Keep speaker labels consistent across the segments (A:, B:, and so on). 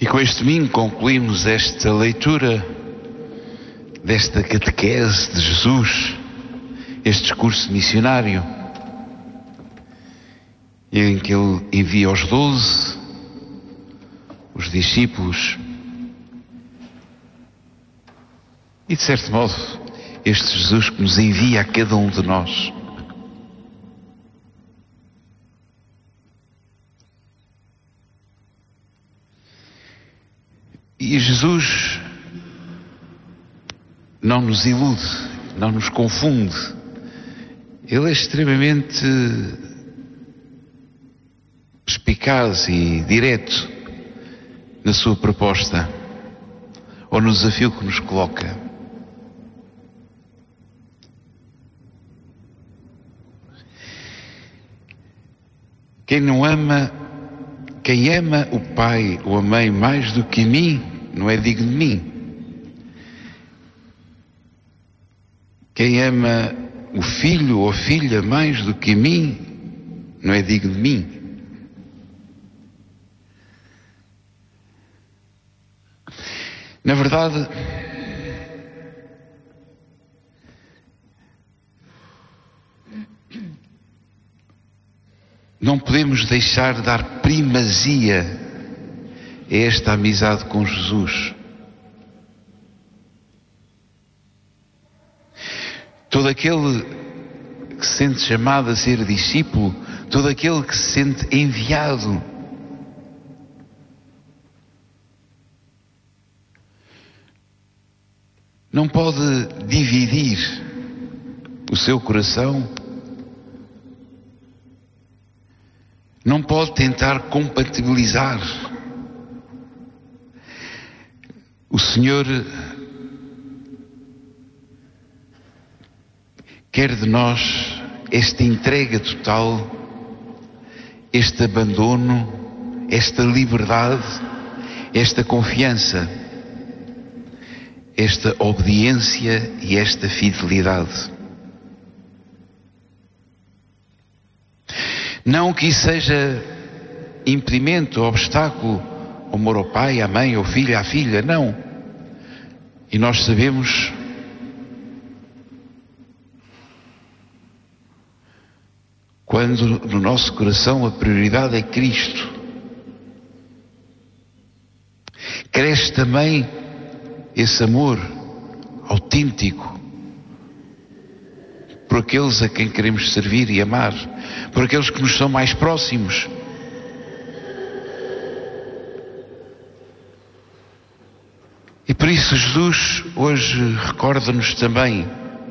A: E com este domingo concluímos esta leitura desta catequese de Jesus, este discurso missionário, em que ele envia os 12, os discípulos, e de certo modo este Jesus que nos envia a cada um de nós. E Jesus não nos ilude, não nos confunde. Ele é extremamente perspicaz e direto na sua proposta, ou no desafio que nos coloca. Quem ama o pai ou a mãe mais do que a mim, não é digno de mim. Quem ama o filho ou a filha mais do que a mim, não é digno de mim. Na verdade, não podemos deixar de dar primazia a esta amizade com Jesus. Todo aquele que se sente chamado a ser discípulo, todo aquele que se sente enviado, não pode dividir o seu coração, não pode tentar compatibilizar. O Senhor quer de nós esta entrega total, este abandono, esta liberdade, esta confiança, esta obediência e esta fidelidade. Não que isso seja impedimento, obstáculo ao amor ao pai, à mãe, ao filho, à filha, não. E nós sabemos quando no nosso coração a prioridade é Cristo, cresce também esse amor autêntico por aqueles a quem queremos servir e amar, por aqueles que nos são mais próximos. E por isso Jesus hoje recorda-nos também: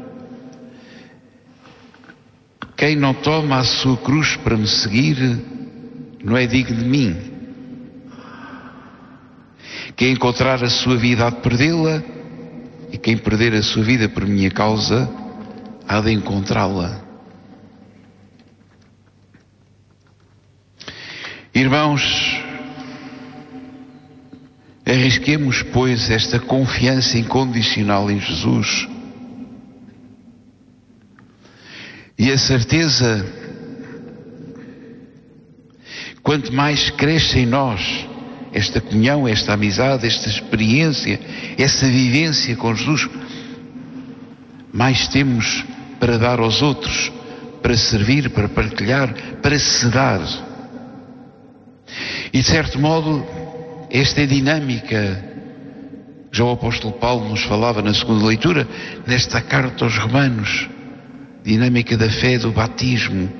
A: quem não toma a sua cruz para me seguir não é digno de mim. Quem encontrar a sua vida há de perdê-la, e quem perder a sua vida por minha causa há de encontrá-la. Irmãos, arrisquemos, pois, esta confiança incondicional em Jesus e a certeza, quanto mais cresce em nós esta comunhão, esta amizade, esta experiência, essa vivência com Jesus, mais temos para dar aos outros, para servir, para partilhar, para se dar. E de certo modo, esta é dinâmica. Já o apóstolo Paulo nos falava na segunda leitura, nesta carta aos Romanos, dinâmica da fé, do batismo.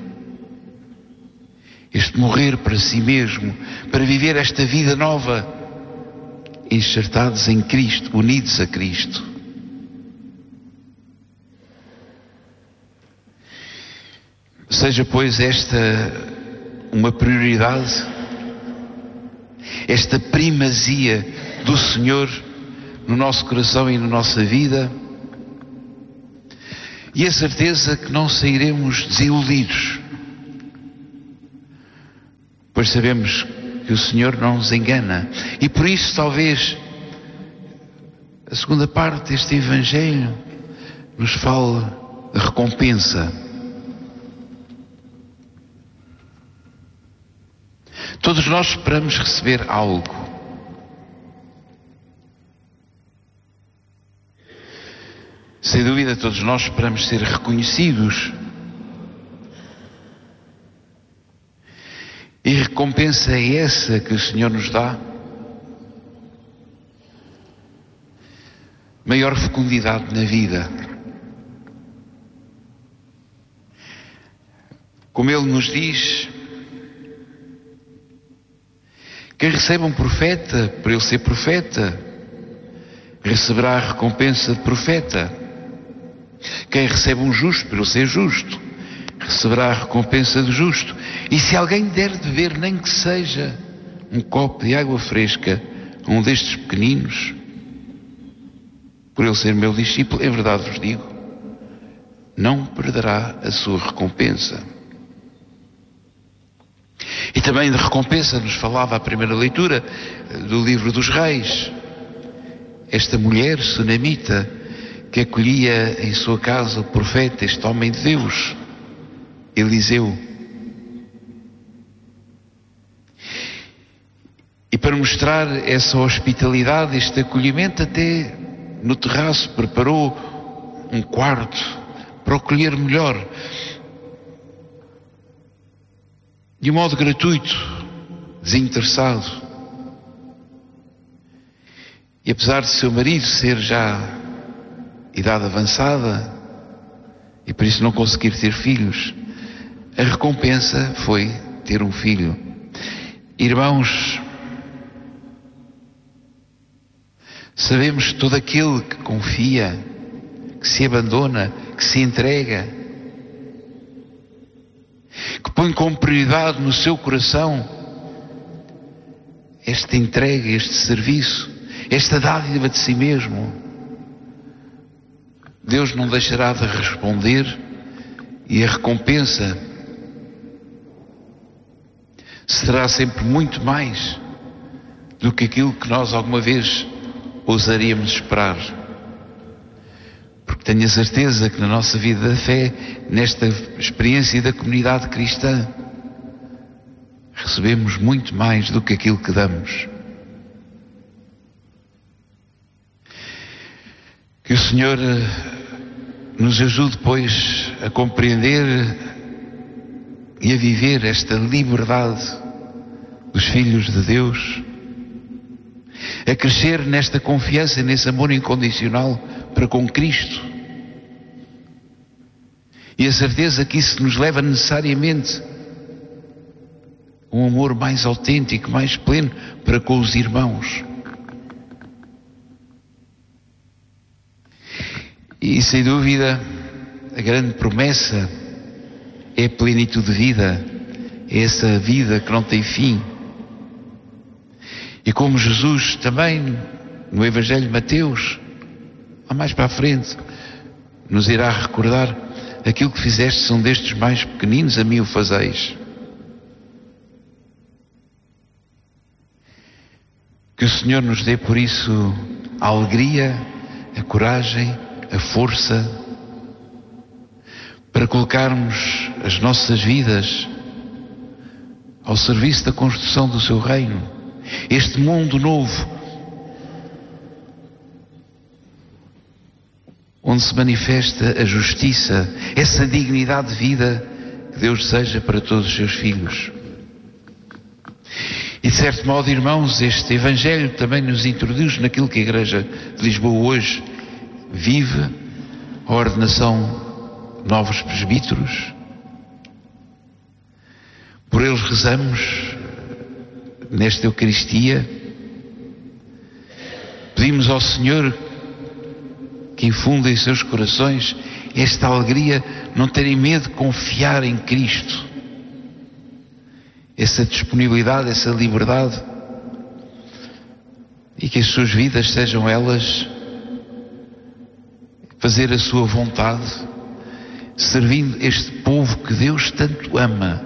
A: Este morrer para si mesmo, para viver esta vida nova, enxertados em Cristo, unidos a Cristo. Seja, pois, esta uma prioridade, esta primazia do Senhor no nosso coração e na nossa vida, e a certeza que não sairemos desiludidos, pois sabemos que o Senhor não nos engana. E por isso talvez a segunda parte deste Evangelho nos fala de recompensa. Todos nós esperamos receber algo. Sem dúvida, todos nós esperamos ser reconhecidos. E recompensa é essa que o Senhor nos dá? Maior fecundidade na vida. Como Ele nos diz, quem recebe um profeta, por ele ser profeta, receberá a recompensa de profeta. Quem recebe um justo, por ele ser justo, receberá a recompensa de justo. E se alguém der de beber, nem que seja um copo de água fresca a um destes pequeninos, por ele ser meu discípulo, em verdade vos digo, não perderá a sua recompensa. E também de recompensa nos falava a primeira leitura do livro dos Reis. Esta mulher sunamita que acolhia em sua casa o profeta, este homem de Deus, Eliseu. E para mostrar essa hospitalidade, este acolhimento, até no terraço preparou um quarto para o colher melhor, de um modo gratuito, desinteressado. E apesar de seu marido ser já idade avançada e por isso não conseguir ter filhos, a recompensa foi ter um filho. Irmãos, sabemos que todo aquele que confia, que se abandona, que se entrega, que põe como prioridade no seu coração esta entrega, este serviço, esta dádiva de si mesmo, Deus não deixará de responder, e a recompensa será sempre muito mais do que aquilo que nós alguma vez ousaríamos esperar. Porque tenho a certeza que na nossa vida da fé, nesta experiência da comunidade cristã, recebemos muito mais do que aquilo que damos. Que o Senhor nos ajude, pois, a compreender e a viver esta liberdade dos filhos de Deus, a crescer nesta confiança, nesse amor incondicional para com Cristo, e a certeza que isso nos leva necessariamente a um amor mais autêntico, mais pleno para com os irmãos. E sem dúvida a grande promessa é a plenitude de vida, é essa vida que não tem fim. E como Jesus também no Evangelho de Mateus, lá mais para a frente, nos irá recordar: aquilo que fizeste são destes mais pequeninos, a mim o fazeis. Que o Senhor nos dê por isso a alegria, a coragem, a força para colocarmos as nossas vidas ao serviço da construção do seu reino, este mundo novo onde se manifesta a justiça, essa dignidade de vida que Deus deseja para todos os seus filhos. E de certo modo, irmãos, este Evangelho também nos introduz naquilo que a Igreja de Lisboa hoje vive, a ordenação de novos presbíteros. Por eles rezamos nesta Eucaristia, pedimos ao Senhor que infunda em seus corações esta alegria, não terem medo de confiar em Cristo, essa disponibilidade, essa liberdade, e que as suas vidas sejam elas fazer a sua vontade, servindo este povo que Deus tanto ama.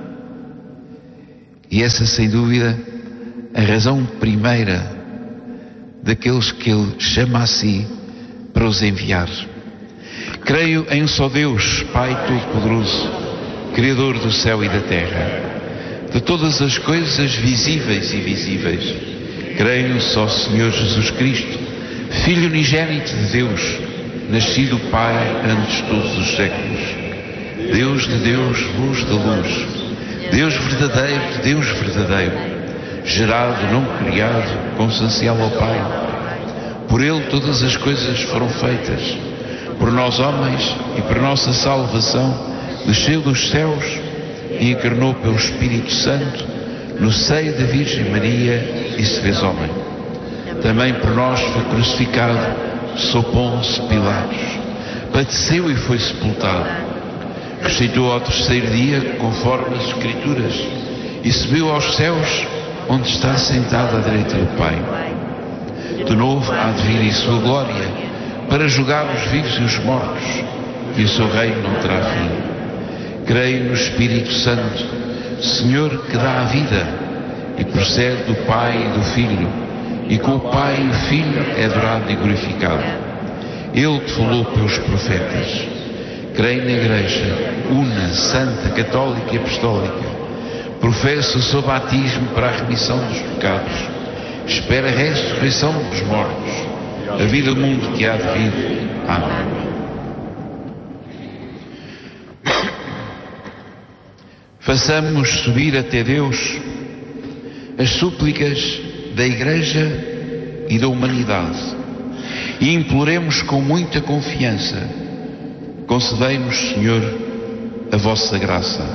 A: E essa, sem dúvida, a razão primeira daqueles que Ele chama a si para os enviar. Creio em um só Deus, Pai Todo-Poderoso, Criador do céu e da terra, de todas as coisas visíveis e invisíveis. Creio no só Senhor Jesus Cristo, Filho unigênito de Deus, nascido do Pai antes de todos os séculos, Deus de Deus, luz da luz, Deus verdadeiro de Deus verdadeiro, gerado, não criado, consubstancial ao Pai. Por Ele todas as coisas foram feitas. Por nós homens e por nossa salvação, desceu dos céus e encarnou pelo Espírito Santo no seio da Virgem Maria e se fez homem. Também por nós foi crucificado sob Pôncio Pilatos, padeceu e foi sepultado. Ressuscitou ao terceiro dia, conforme as Escrituras, e subiu aos céus, onde está sentado à direita do Pai. De novo há de vir em sua glória, para julgar os vivos e os mortos, e o seu reino não terá fim. Creio no Espírito Santo, Senhor que dá a vida, e procede do Pai e do Filho, e com o Pai e o Filho é adorado e glorificado. Ele que falou pelos profetas. Creio na Igreja, una, santa, católica e apostólica. Professo o seu batismo para a remissão dos pecados. Espera a ressurreição dos mortos, a vida do mundo que há de vir. Amém. Façamos subir até Deus as súplicas da Igreja e da humanidade e imploremos com muita confiança: concedei-nos, Senhor, a vossa graça.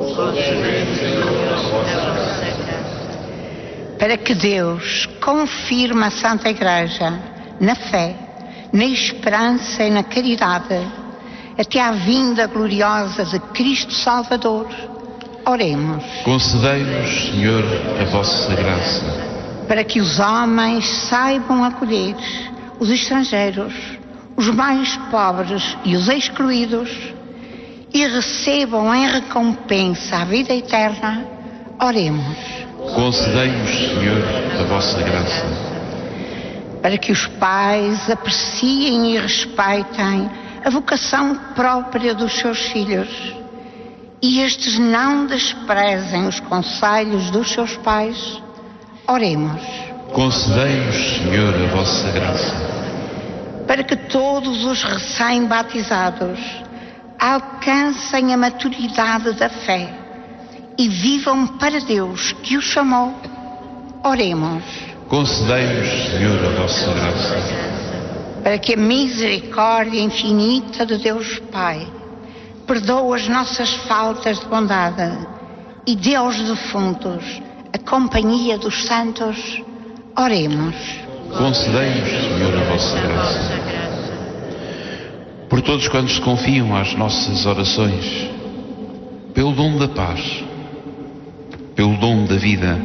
B: Para que Deus confirme a Santa Igreja na fé, na esperança e na caridade, até à vinda gloriosa de Cristo Salvador. Oremos.
A: Concedei-nos, Senhor, a vossa graça.
B: Para que os homens saibam acolher os estrangeiros, os mais pobres e os excluídos, e recebam em recompensa a vida eterna. Oremos.
A: Concedei-nos, Senhor, a vossa graça.
B: Para que os pais apreciem e respeitem a vocação própria dos seus filhos e estes não desprezem os conselhos dos seus pais. Oremos.
A: Concedei-nos, Senhor, a vossa graça.
B: Para que todos os recém-batizados alcancem a maturidade da fé e vivam para Deus que os chamou. Oremos.
A: Concedei-nos, Senhor, a vossa graça.
B: Para que a misericórdia infinita de Deus Pai perdoe as nossas faltas de bondade e dê aos defuntos a companhia dos santos. Oremos.
A: Concedei-nos, Senhor, a vossa graça. Por todos quantos se confiam às nossas orações, pelo dom da paz, pelo dom da vida,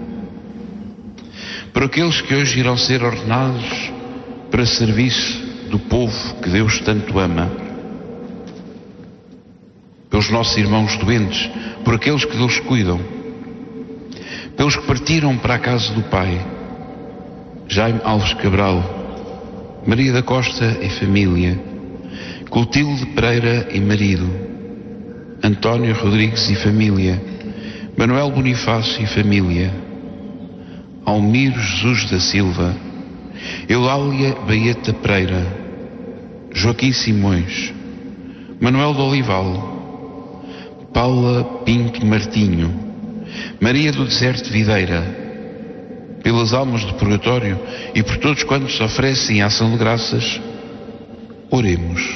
A: por aqueles que hoje irão ser ordenados para serviço do povo que Deus tanto ama, pelos nossos irmãos doentes, por aqueles que Deus cuidam, pelos que partiram para a casa do Pai, Jaime Alves Cabral, Maria da Costa e família, Clotilde Pereira e marido, António Rodrigues e família, Manuel Bonifácio e família, Almiro Jesus da Silva, Eulália Baeta Pereira, Joaquim Simões, Manuel de Olival, Paula Pinto Martinho, Maria do Deserto Videira, pelas almas do purgatório e por todos quantos oferecem a ação de graças, oremos.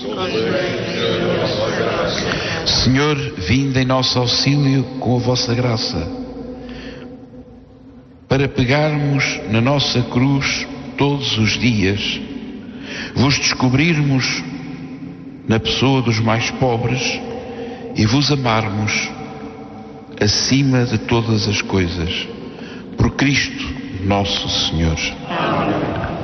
A: Senhor, vinde em nosso auxílio com a vossa graça, para pegarmos na nossa cruz todos os dias, vos descobrirmos na pessoa dos mais pobres e vos amarmos acima de todas as coisas, por Cristo nosso Senhor. Amém.